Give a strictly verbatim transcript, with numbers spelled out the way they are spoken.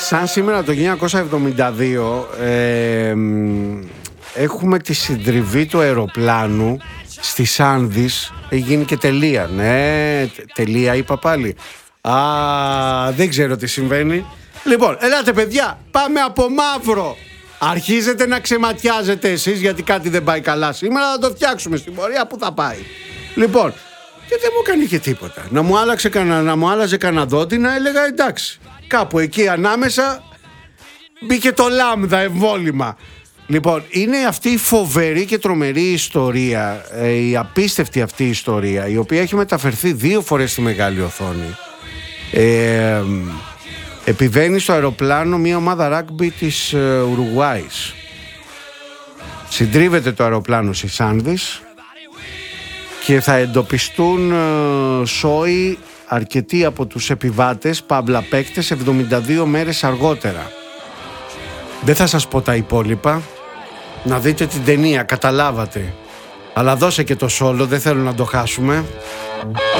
Σαν σήμερα το χίλια εννιακόσια εβδομήντα δύο ε, έχουμε τη συντριβή του αεροπλάνου στη Σάνδης. Έχει γίνει και τελεία. Ναι, τελεία είπα πάλι. Α, δεν ξέρω τι συμβαίνει. Λοιπόν, ελάτε παιδιά, πάμε από μαύρο. Αρχίζετε να ξεματιάζετε εσείς γιατί κάτι δεν πάει καλά σήμερα. Θα το φτιάξουμε στην πορεία που θα πάει. Λοιπόν, και δεν μου έκανε και τίποτα. Να μου, άλλαξε κανα, να μου άλλαζε κανένα δόντι, να έλεγα εντάξει. Κάπου εκεί ανάμεσα μπήκε το λάμδα εμβόλυμα. Λοιπόν, είναι αυτή η φοβερή και τρομερή ιστορία, η απίστευτη αυτή ιστορία, η οποία έχει μεταφερθεί δύο φορές στη μεγάλη οθόνη. Ε, επιβαίνει στο αεροπλάνο μια ομάδα ράγκμπι της Ουρουγουάης. Συντρίβεται το αεροπλάνο στη Σάνδης και θα εντοπιστούν ε, σόι αρκετοί από τους επιβάτες, παύλα παίκτες, εβδομήντα δύο μέρες αργότερα. Δεν θα σας πω τα υπόλοιπα. Να δείτε την ταινία, καταλάβατε. Αλλά δώσε και το σόλο, δεν θέλω να το χάσουμε.